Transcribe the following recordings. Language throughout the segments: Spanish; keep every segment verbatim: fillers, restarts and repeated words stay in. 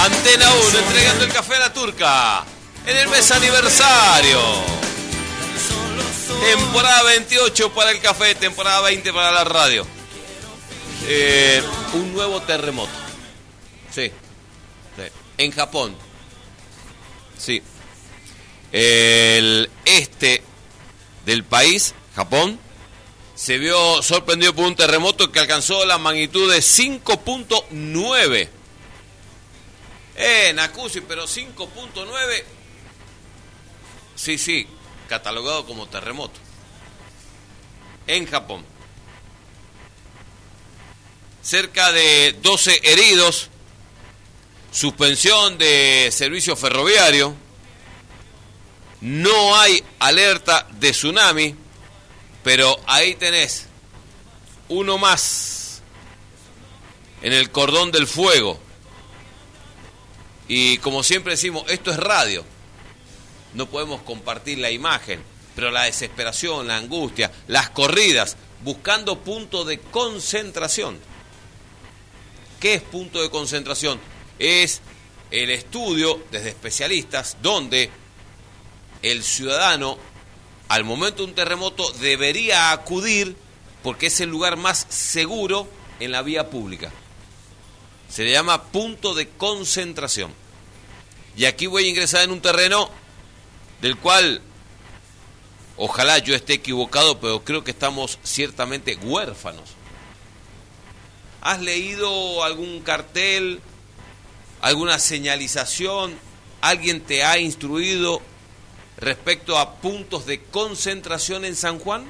Antena uno entregando el café a la turca en el mes aniversario. Temporada veintiocho para el café, temporada veinte para la radio. Eh, un nuevo terremoto. Sí, sí. En Japón. Sí. El este del país, Japón, se vio sorprendido por un terremoto que alcanzó la magnitud de cinco punto nueve. Eh, Nakushi, pero cinco punto nueve. Sí, sí, catalogado como terremoto. En Japón. Cerca de doce heridos. Suspensión de servicio ferroviario. No hay alerta de tsunami. Pero ahí tenés uno más en el cordón del fuego. Y como siempre decimos, esto es radio. No podemos compartir la imagen, pero la desesperación, la angustia, las corridas, buscando punto de concentración. ¿Qué es punto de concentración? Es el estudio desde especialistas donde el ciudadano, al momento de un terremoto, debería acudir porque es el lugar más seguro en la vía pública. Se le llama punto de concentración. Y aquí voy a ingresar en un terreno del cual, ojalá yo esté equivocado, pero creo que estamos ciertamente huérfanos. ¿Has leído algún cartel, alguna señalización? ¿Alguien te ha instruido respecto a puntos de concentración en San Juan?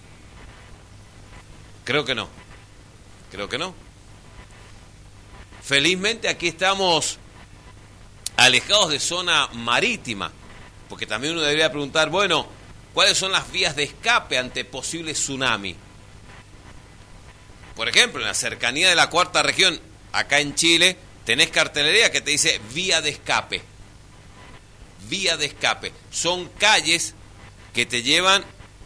Creo que no. Creo que no. Felizmente aquí estamos alejados de zona marítima, porque también uno debería preguntar, bueno, ¿cuáles son las vías de escape ante posible tsunami? Por ejemplo, en la cercanía de la cuarta región, acá en Chile, tenés cartelería que te dice vía de escape. Vía de escape. Son calles que te llevan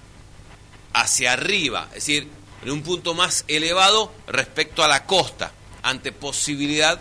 hacia arriba, es decir, en un punto más elevado respecto a la costa, ante posibilidad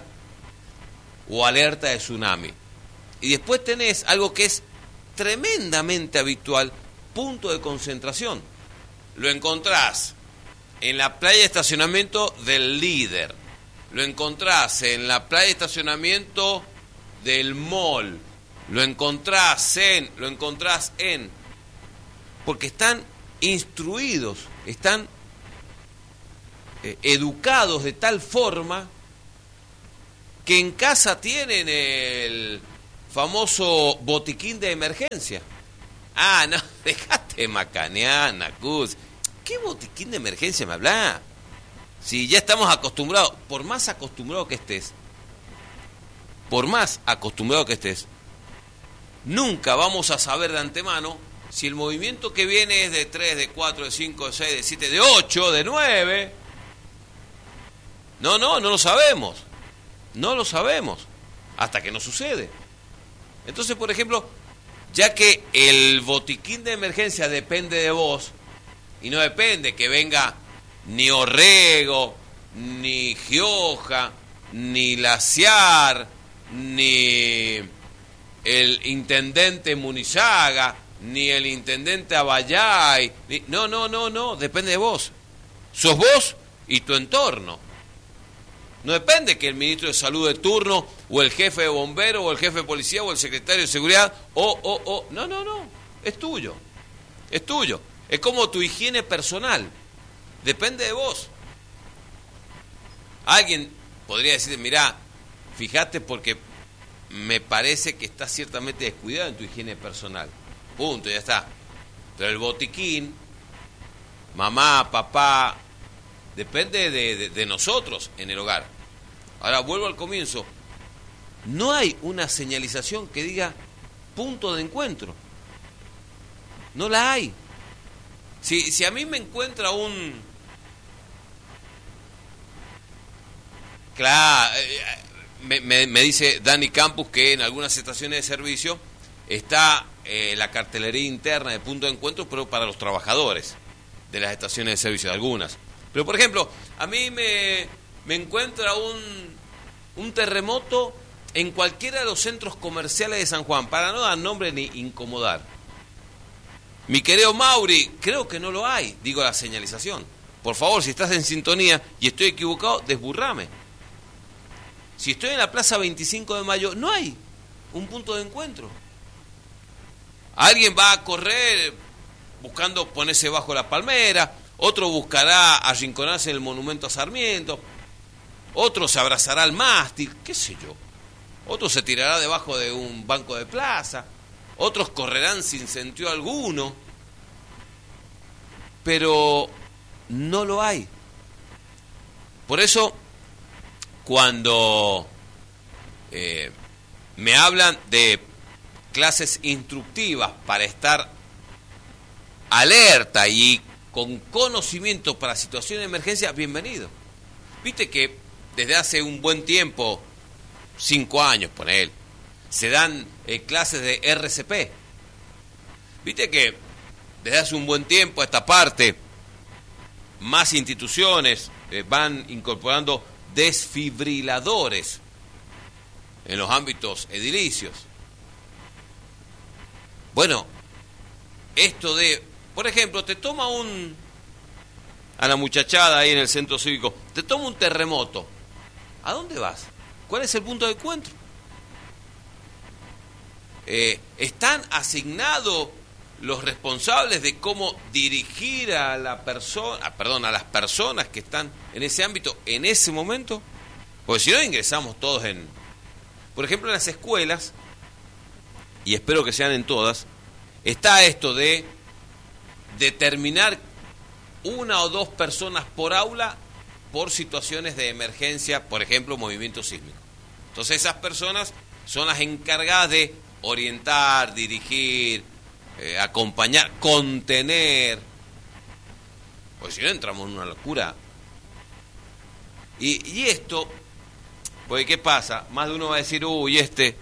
o alerta de tsunami. Y después tenés algo que es tremendamente habitual, punto de concentración. Lo encontrás en la playa de estacionamiento del Líder, lo encontrás en la playa de estacionamiento del Mall, lo encontrás en, lo encontrás en, porque están instruidos, están eh, educados de tal forma que en casa tienen el famoso botiquín de emergencia. Ah, no, dejate macanear, Nacuz. ¿Qué botiquín de emergencia me habla? Si ya estamos acostumbrados, por más acostumbrado que estés, por más acostumbrado que estés, nunca vamos a saber de antemano si el movimiento que viene es de tres, de cuatro, de cinco, de seis, de siete, de ocho, de nueve. No, no, no lo sabemos. No lo sabemos hasta que no sucede. Entonces, por ejemplo, ya que el botiquín de emergencia depende de vos, y no depende que venga ni Orrego, ni Gioja, ni Laciar, ni el intendente Munizaga, ni el intendente Abayay, ni... no, no, no, no, depende de vos. Sos vos y tu entorno. No depende que el ministro de Salud de turno, o el jefe de bomberos, o el jefe de policía, o el secretario de seguridad, o, o, o, no, no, no, es tuyo, es tuyo. Es como tu higiene personal, depende de vos. Alguien podría decir, mirá, fíjate porque me parece que estás ciertamente descuidado en tu higiene personal. Punto, ya está. Pero el botiquín, mamá, papá, depende de, de, de nosotros en el hogar. Ahora vuelvo al comienzo. No hay una señalización que diga punto de encuentro. No la hay. Si, si a mí me encuentra un... Claro, me, me, me dice Dani Campus que en algunas estaciones de servicio está eh, la cartelería interna de punto de encuentro, pero para los trabajadores de las estaciones de servicio, de algunas. Pero, por ejemplo, a mí me, me encuentra un, un terremoto en cualquiera de los centros comerciales de San Juan, para no dar nombre ni incomodar. Mi querido Mauri, creo que no lo hay, digo la señalización. Por favor, si estás en sintonía y estoy equivocado, desburrame. Si estoy en la Plaza veinticinco de Mayo, no hay un punto de encuentro. Alguien va a correr buscando ponerse bajo la palmera, otro buscará arrinconarse en el monumento a Sarmiento, otro se abrazará al mástil, qué sé yo. Otro se tirará debajo de un banco de plaza, otros correrán sin sentido alguno, pero no lo hay. Por eso, cuando eh, me hablan de clases instructivas para estar alerta y con conocimiento para situaciones de emergencia, bienvenido. Viste que desde hace un buen tiempo, cinco años, pone él, se dan eh, clases de R C P. Viste que desde hace un buen tiempo a esta parte, más instituciones eh, van incorporando desfibriladores en los ámbitos edilicios. Bueno, esto de, por ejemplo, te toma un, a la muchachada ahí en el centro cívico, te toma un terremoto. ¿A dónde vas? ¿Cuál es el punto de encuentro? Eh, ¿Están asignados los responsables de cómo dirigir a la persona, perdón, a las personas que están en ese ámbito en ese momento? Porque si no ingresamos todos en, por ejemplo, en las escuelas, y espero que sean en todas, está esto de determinar una o dos personas por aula por situaciones de emergencia, por ejemplo, movimiento sísmico. Entonces esas personas son las encargadas de orientar, dirigir, eh, acompañar, contener, pues si no entramos en una locura. Y, y esto, pues ¿qué pasa? Más de uno va a decir, uy, este,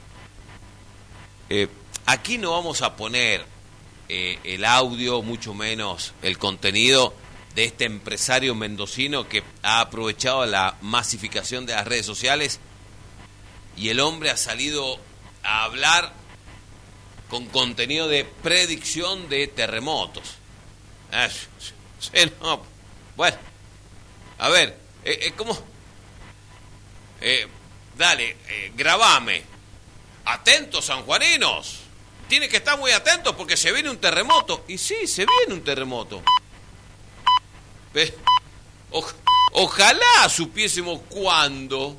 eh, aquí no vamos a poner eh, el audio, mucho menos el contenido de este empresario mendocino que ha aprovechado la masificación de las redes sociales y el hombre ha salido a hablar con contenido de predicción de terremotos. Ah, sí, no. Bueno, a ver, eh, eh, ¿cómo? Eh, dale, eh, grabame. Atentos, sanjuaninos. Tienen que estar muy atentos porque se viene un terremoto. Y sí, se viene un terremoto. Pero, o, ojalá supiésemos cuándo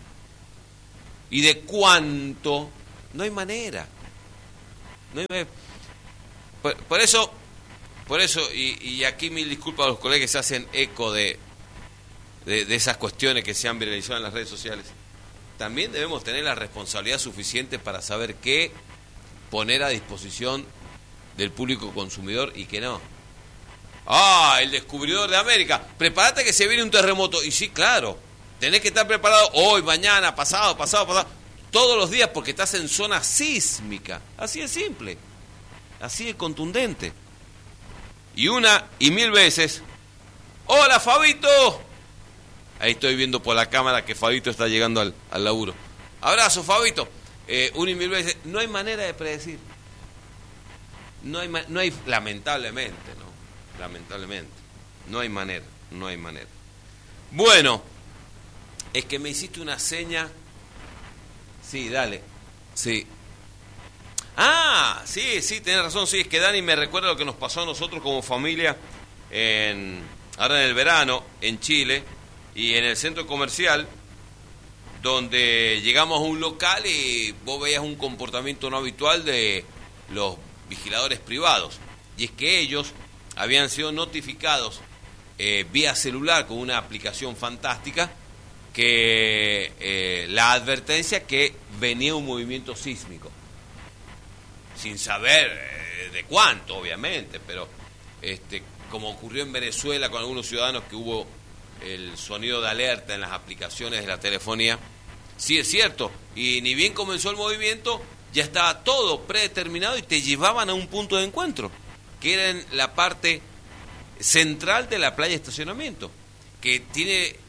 y de cuánto. No hay manera. No hay manera. Por, por eso, por eso, y, y aquí mil disculpas a los colegas que se hacen eco de, de, de esas cuestiones que se han viralizado en las redes sociales. También debemos tener la responsabilidad suficiente para saber qué poner a disposición del público consumidor y qué no. Ah, el descubridor de América. Prepárate que se viene un terremoto. Y sí, claro. Tenés que estar preparado hoy, mañana, pasado, pasado, pasado. Todos los días porque estás en zona sísmica. Así de simple. Así de contundente. Y una y mil veces. ¡Hola, Fabito! Ahí estoy viendo por la cámara que Fabito está llegando al, al laburo. Abrazo, Fabito. Eh, una y mil veces. No hay manera de predecir. No hay, no hay lamentablemente, ¿no? Lamentablemente. No hay manera, no hay manera. Bueno, es que me hiciste una seña. Sí, dale. Sí. Ah, sí, sí, tenés razón. Sí, es que Dani me recuerda lo que nos pasó a nosotros como familia en, ahora en el verano, en Chile, y en el centro comercial, donde llegamos a un local y vos veías un comportamiento no habitual de los vigiladores privados. Y es que ellos habían sido notificados eh, vía celular con una aplicación fantástica que eh, la advertencia que venía un movimiento sísmico, sin saber eh, de cuánto, obviamente, pero este, como ocurrió en Venezuela con algunos ciudadanos que hubo el sonido de alerta en las aplicaciones de la telefonía, sí es cierto, y ni bien comenzó el movimiento, ya estaba todo predeterminado y te llevaban a un punto de encuentro, que era en la parte central de la playa de estacionamiento, que tiene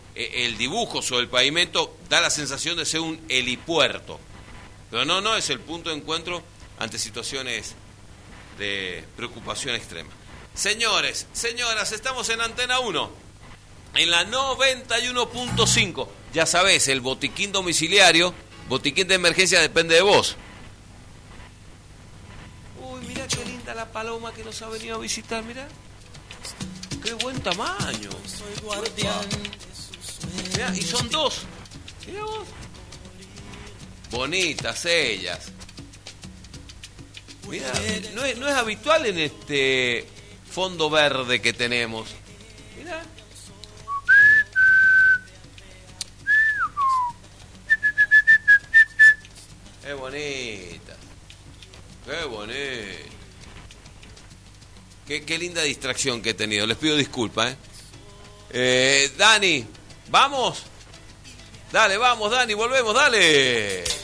eh, el dibujo sobre el pavimento da la sensación de ser un helipuerto. Pero no, no es el punto de encuentro ante situaciones de preocupación extrema. Señores, señoras, estamos en Antena uno, en la noventa y uno punto cinco. Ya sabés, el botiquín domiciliario, botiquín de emergencia depende de vos. Uy, mira qué linda la paloma que nos ha venido a visitar, mira. Qué buen tamaño. Mirá, y son dos. Mirá vos. Bonitas ellas. Mirá, no es, no es habitual en este fondo verde que tenemos. Mirá. Qué bonita. Qué bonita. Qué, qué linda distracción que he tenido. Les pido disculpas, ¿eh? Eh, Dani, ¿vamos? Dale, vamos, Dani, volvemos, dale.